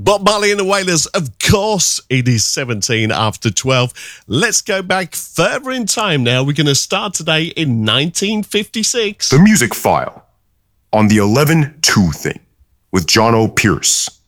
Bob Marley and the Wailers, of course, it is 17 after 12. Let's go back further in time now. We're going to start today in 1956. The Music File on the 11-2 thing with John O. Pierce.